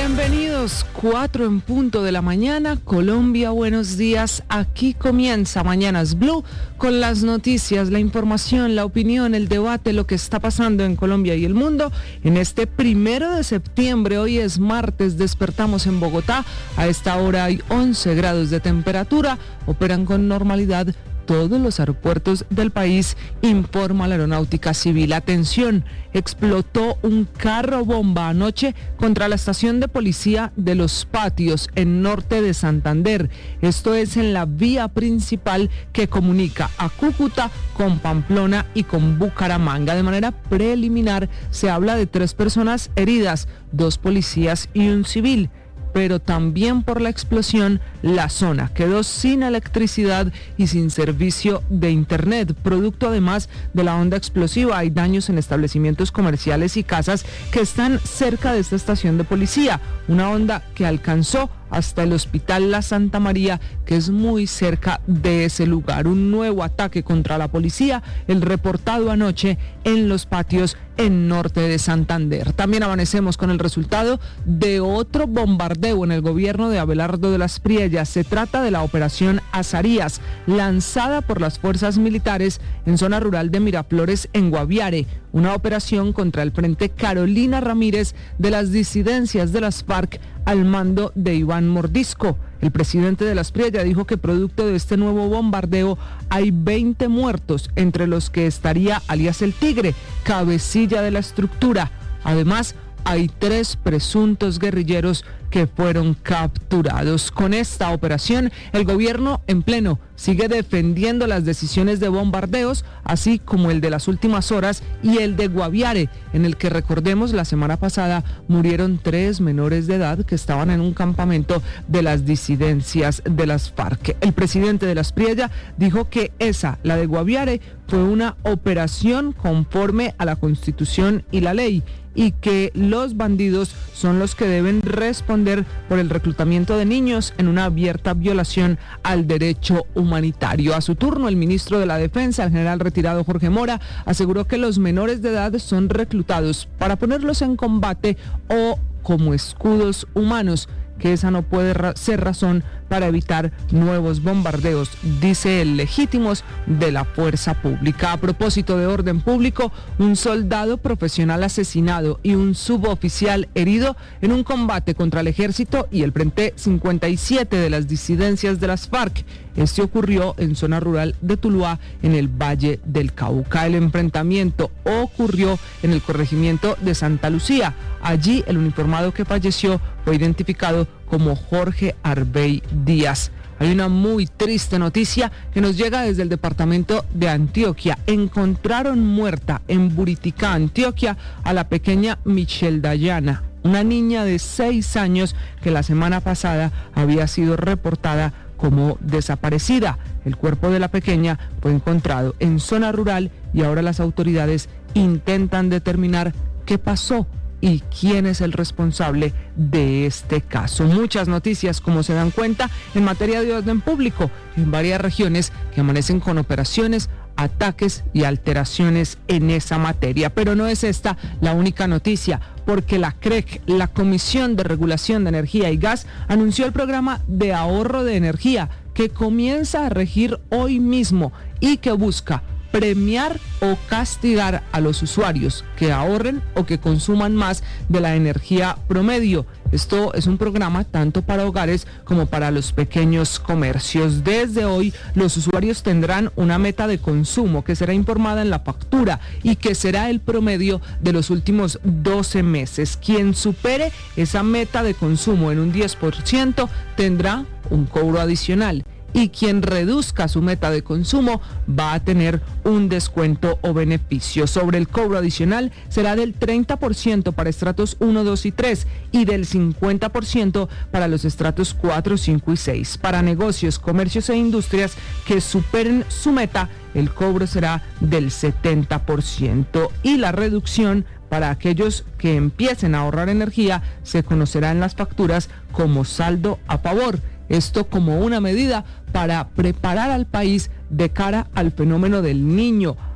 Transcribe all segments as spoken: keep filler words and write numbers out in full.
Bienvenidos, cuatro en punto de la mañana, Colombia, buenos días. Aquí comienza Mañanas Blue con las noticias, la información, la opinión, el debate, lo que está pasando en Colombia y el mundo. En este primero de septiembre, hoy es martes, despertamos en Bogotá. A esta hora hay once grados de temperatura, operan con normalidad todos los aeropuertos del país, informa la Aeronáutica Civil. Atención, explotó un carro bomba anoche contra la estación de policía de Los Patios, en norte de Santander. Esto es en la vía principal que comunica a Cúcuta con Pamplona y con Bucaramanga. De manera preliminar, se habla de tres personas heridas, dos policías y un civil. Pero también por la explosión, la zona quedó sin electricidad y sin servicio de internet. Producto además de la onda explosiva, hay daños en establecimientos comerciales y casas que están cerca de esta estación de policía. Una onda que alcanzó hasta el Hospital La Santa María, que es muy cerca de ese lugar. Un nuevo ataque contra la policía, el reportado anoche en Los Patios, en norte de Santander. También amanecemos con el resultado de otro bombardeo en el gobierno de Abelardo de las Priellas. Se trata de la operación Azarías, lanzada por las fuerzas militares en zona rural de Miraflores, en Guaviare. Una operación contra el Frente Carolina Ramírez de las disidencias de las FARC al mando de Iván Mordisco. El presidente de las Priellas dijo que producto de este nuevo bombardeo hay veinte muertos, entre los que estaría alias El Tigre, cabecilla de la estructura. Además, hay tres presuntos guerrilleros que fueron capturados. Con esta operación, el gobierno en pleno sigue defendiendo las decisiones de bombardeos, así como el de las últimas horas y el de Guaviare, en el que, recordemos, la semana pasada murieron tres menores de edad que estaban en un campamento de las disidencias de las FARC. El presidente de las Priellas dijo que esa, la de Guaviare, fue una operación conforme a la Constitución y la ley, y que los bandidos son los que deben responder por el reclutamiento de niños en una abierta violación al derecho humanitario. A su turno, el ministro de la Defensa, el general retirado Jorge Mora, aseguró que los menores de edad son reclutados para ponerlos en combate o como escudos humanos, que esa no puede ra- ser razón para evitar nuevos bombardeos, dice él, legítimos de la fuerza pública. A propósito de orden público, un soldado profesional asesinado y un suboficial herido en un combate contra el ejército y el Frente cincuenta y siete de las disidencias de las FARC. Este ocurrió en zona rural de Tuluá, en el Valle del Cauca. El enfrentamiento ocurrió en el corregimiento de Santa Lucía. Allí el uniformado que falleció fue identificado como Jorge Arbey Díaz. Hay una muy triste noticia que nos llega desde el departamento de Antioquia. Encontraron muerta en Buriticá, Antioquia, a la pequeña Michelle Dayana, una niña de seis años que la semana pasada había sido reportada como desaparecida. El cuerpo de la pequeña fue encontrado en zona rural y ahora las autoridades intentan determinar qué pasó y quién es el responsable de este caso. Muchas noticias, como se dan cuenta, en materia de orden público en varias regiones que amanecen con operaciones, ataques y alteraciones en esa materia. Pero no es esta la única noticia, porque la C R E C, la Comisión de Regulación de Energía y Gas, anunció el programa de ahorro de energía que comienza a regir hoy mismo y que busca premiar o castigar a los usuarios que ahorren o que consuman más de la energía promedio. Esto es un programa tanto para hogares como para los pequeños comercios. Desde hoy, los usuarios tendrán una meta de consumo que será informada en la factura y que será el promedio de los últimos doce meses. Quien supere esa meta de consumo en un diez por ciento tendrá un cobro adicional, y quien reduzca su meta de consumo va a tener un descuento o beneficio. Sobre el cobro adicional será del treinta por ciento para estratos uno, dos y tres y del cincuenta por ciento para los estratos cuatro, cinco y seis. Para negocios, comercios e industrias que superen su meta, el cobro será del setenta por ciento y la reducción para aquellos que empiecen a ahorrar energía se conocerá en las facturas como saldo a favor. Esto como una medida para preparar al país de cara al fenómeno del Niño.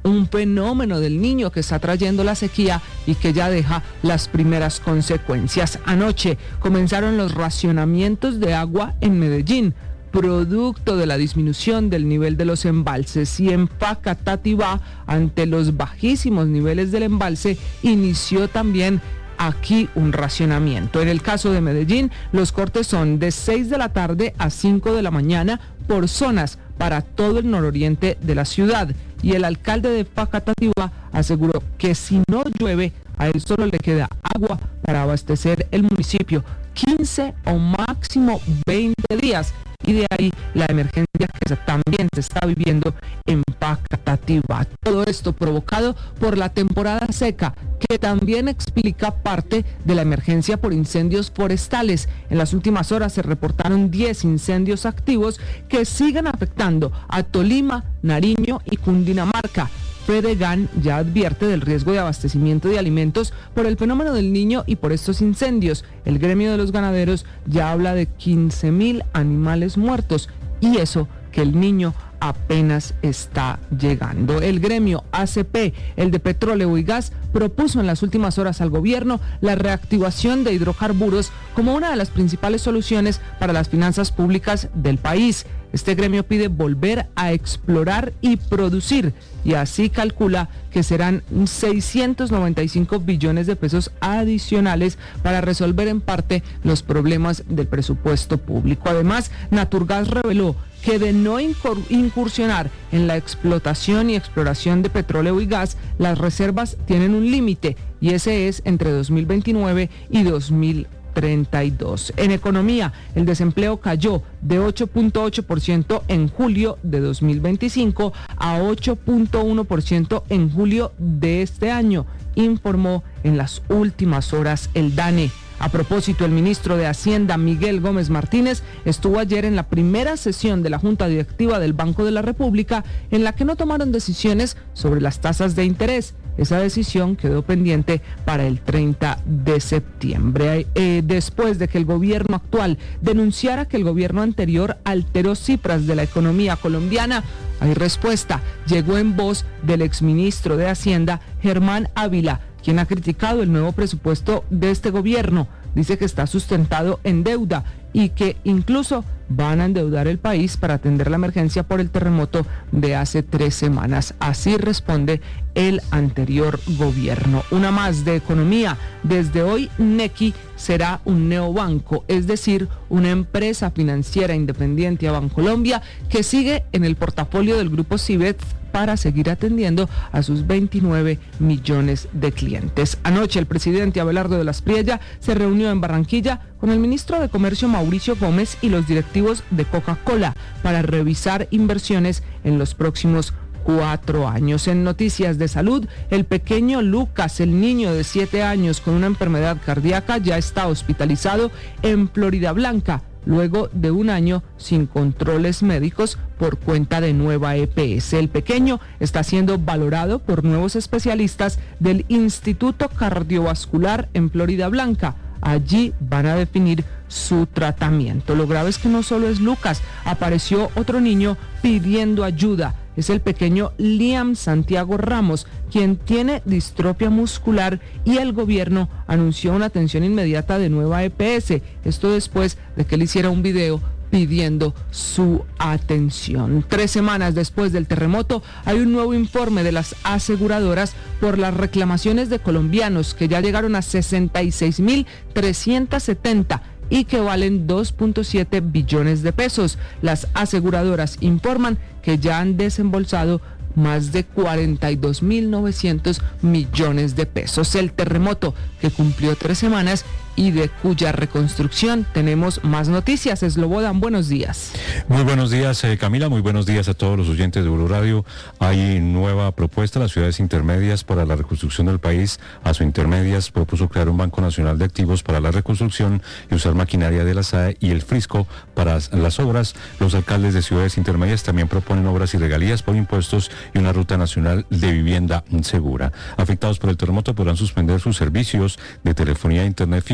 un fenómeno del Niño que está trayendo la sequía y que ya deja las primeras consecuencias. Anoche comenzaron los racionamientos de agua en Medellín, producto de la disminución del nivel de los embalses, y en Facatativá, ante los bajísimos niveles del embalse, inició también aquí un racionamiento. En el caso de Medellín, los cortes son de seis de la tarde a cinco de la mañana por zonas para todo el nororiente de la ciudad, y el alcalde de Facatativá aseguró que si no llueve, a él solo le queda agua para abastecer el municipio quince o máximo veinte días, y de ahí la emergencia que se, también se está viviendo en Facatativá. Todo esto provocado por la temporada seca, que también explica parte de la emergencia por incendios forestales. En las últimas horas se reportaron diez incendios activos que siguen afectando a Tolima, Nariño y Cundinamarca. Fedegan ya advierte del riesgo de abastecimiento de alimentos por el fenómeno del Niño y por estos incendios. El gremio de los ganaderos ya habla de quince mil animales muertos, y eso que el Niño apenas está llegando. El gremio A C P, el de petróleo y gas, propuso en las últimas horas al gobierno la reactivación de hidrocarburos como una de las principales soluciones para las finanzas públicas del país. Este gremio pide volver a explorar y producir, y así calcula que serán seiscientos noventa y cinco billones de pesos adicionales para resolver en parte los problemas del presupuesto público. Además, Naturgas reveló que de no incursionar en la explotación y exploración de petróleo y gas, las reservas tienen un límite, y ese es entre dos mil veintinueve y dos mil treinta y dos. En economía, el desempleo cayó de ocho punto ocho por ciento en julio de dos mil veinticinco a ocho punto uno por ciento en julio de este año, informó en las últimas horas el DANE. A propósito, el ministro de Hacienda, Miguel Gómez Martínez, estuvo ayer en la primera sesión de la Junta Directiva del Banco de la República, en la que no tomaron decisiones sobre las tasas de interés. Esa decisión quedó pendiente para el treinta de septiembre, eh, después de que el gobierno actual denunciara que el gobierno anterior alteró cifras de la economía colombiana. Hay respuesta. Llegó en voz del exministro de Hacienda, Germán Ávila, quien ha criticado el nuevo presupuesto de este gobierno. Dice que está sustentado en deuda y que incluso van a endeudar el país para atender la emergencia por el terremoto de hace tres semanas. Así responde el anterior gobierno. Una más de economía. Desde hoy, Nequi será un neobanco, es decir, una empresa financiera independiente a Bancolombia que sigue en el portafolio del grupo Cibet para seguir atendiendo a sus veintinueve millones de clientes. Anoche el presidente Abelardo de las Priella se reunió en Barranquilla con el ministro de Comercio Mauricio Gómez y los directivos de Coca-Cola para revisar inversiones en los próximos cuatro años. En noticias de salud, el pequeño Lucas, el niño de siete años con una enfermedad cardíaca, ya está hospitalizado en Floridablanca, luego de un año sin controles médicos por cuenta de nueva E P S. El pequeño está siendo valorado por nuevos especialistas del Instituto Cardiovascular en Floridablanca. Allí van a definir su tratamiento. Lo grave es que no solo es Lucas, apareció otro niño pidiendo ayuda. Es el pequeño Liam Santiago Ramos, quien tiene distrofia muscular, y el gobierno anunció una atención inmediata de nueva E P S. Esto después de que él hiciera un video pidiendo su atención. Tres semanas después del terremoto, hay un nuevo informe de las aseguradoras por las reclamaciones de colombianos que ya llegaron a sesenta y seis mil trescientos setenta y que valen dos punto siete billones de pesos. Las aseguradoras informan que ya han desembolsado más de cuarenta y dos mil novecientos millones de pesos. El terremoto, que cumplió tres semanas y de cuya reconstrucción tenemos más noticias. Slobodan, buenos días. Muy buenos días, eh, Camila, muy buenos días a todos los oyentes de Blue Radio. Hay nueva propuesta, las ciudades intermedias para la reconstrucción del país. A sus intermedias propuso crear un Banco Nacional de Activos para la reconstrucción y usar maquinaria de la S A E y el Frisco para las obras. Los alcaldes de ciudades intermedias también proponen obras y regalías por impuestos y una ruta nacional de vivienda segura. Afectados por el terremoto podrán suspender sus servicios de telefonía e internet fijo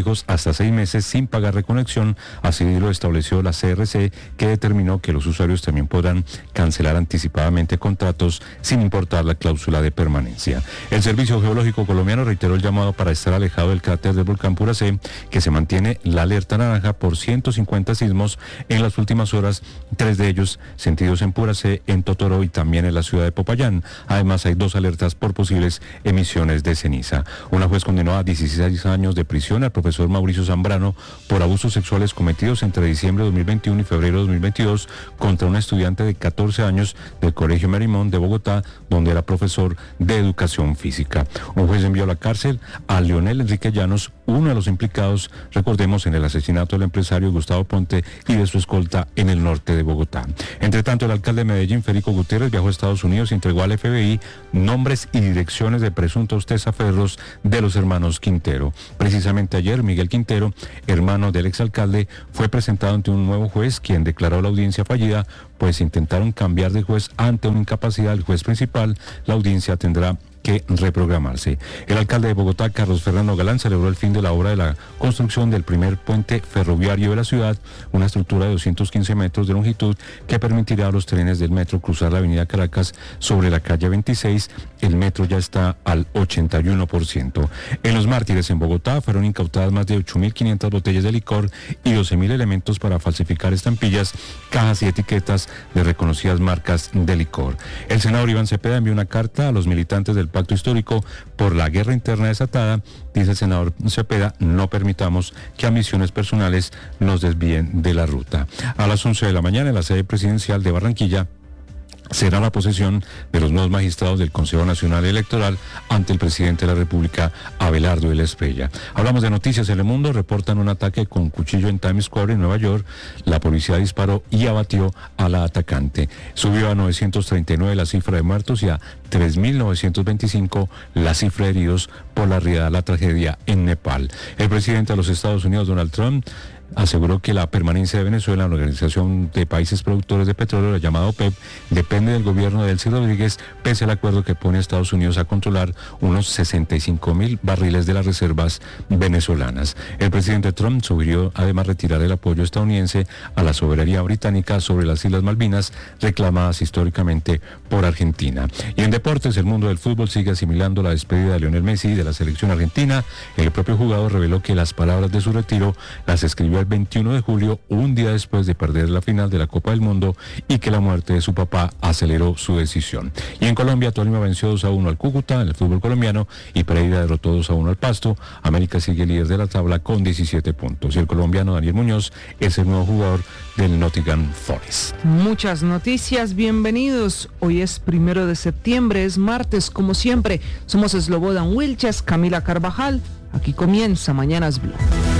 fijos hasta seis meses sin pagar reconexión, así lo estableció la C R C, que determinó que los usuarios también podrán cancelar anticipadamente contratos sin importar la cláusula de permanencia. El Servicio Geológico Colombiano reiteró el llamado para estar alejado del cráter del volcán Puracé, que se mantiene la alerta naranja por ciento cincuenta sismos en las últimas horas, tres de ellos sentidos en Puracé, en Totoro y también en la ciudad de Popayán. Además, hay dos alertas por posibles emisiones de ceniza. Una juez condenó a dieciséis años de prisión al profesor Mauricio Zambrano por abusos sexuales cometidos entre diciembre de dos mil veintiuno y febrero de dos mil veintidós contra una estudiante de catorce años del Colegio Merimón de Bogotá, donde era profesor de educación física. Un juez envió a la cárcel a Leonel Enrique Llanos, uno de los implicados, recordemos, en el asesinato del empresario Gustavo Ponte y de su escolta en el norte de Bogotá. Entre tanto, el alcalde de Medellín, Federico Gutiérrez, viajó a Estados Unidos y entregó al F B I nombres y direcciones de presuntos testaferros de los hermanos Quintero. Precisamente ayer, Miguel Quintero, hermano del exalcalde, fue presentado ante un nuevo juez, quien declaró la audiencia fallida, pues intentaron cambiar de juez ante una incapacidad del juez principal. La audiencia tendrá que reprogramarse. El alcalde de Bogotá, Carlos Fernando Galán, celebró el fin de la obra de la construcción del primer puente ferroviario de la ciudad, una estructura de doscientos quince metros de longitud que permitirá a los trenes del metro cruzar la avenida Caracas sobre la calle veintiséis. El metro ya está al ochenta y uno por ciento. En Los Mártires, en Bogotá, fueron incautadas más de ocho mil quinientas botellas de licor y doce mil elementos para falsificar estampillas, cajas y etiquetas de reconocidas marcas de licor. El senador Iván Cepeda envió una carta a los militantes del Pacto Histórico por la guerra interna desatada. Dice el senador Cepeda: no permitamos que ambiciones personales nos desvíen de la ruta. A las once de la mañana, en la sede presidencial de Barranquilla, será la posesión de los nuevos magistrados del Consejo Nacional Electoral ante el presidente de la República, Abelardo de la Espriella. Hablamos de noticias en el mundo. Reportan un ataque con cuchillo en Times Square, en Nueva York. La policía disparó y abatió a la atacante. Subió a novecientos treinta y nueve la cifra de muertos y a tres mil novecientos veinticinco la cifra de heridos por la riada, la tragedia en Nepal. El presidente de los Estados Unidos, Donald Trump, aseguró que la permanencia de Venezuela en la Organización de Países Productores de Petróleo, la llamada OPEP, depende del gobierno de Delcy Rodríguez, pese al acuerdo que pone a Estados Unidos a controlar unos sesenta y cinco mil barriles de las reservas venezolanas. El presidente Trump sugirió además retirar el apoyo estadounidense a la soberanía británica sobre las Islas Malvinas, reclamadas históricamente por Argentina. Y en deportes, el mundo del fútbol sigue asimilando la despedida de Lionel Messi de la selección argentina. El propio jugador reveló que las palabras de su retiro las escribió el veintiuno de julio, un día después de perder la final de la Copa del Mundo, y que la muerte de su papá aceleró su decisión. Y en Colombia, Tolima venció dos a uno al Cúcuta en el fútbol colombiano y Pereira derrotó dos a uno al Pasto. América sigue líder de la tabla con diecisiete puntos. Y el colombiano Daniel Muñoz es el nuevo jugador del Nottingham Forest. Muchas noticias, bienvenidos. Hoy es primero de septiembre, es martes, como siempre. Somos Slobodan Wilches, Camila Carvajal. Aquí comienza Mañanas Blue.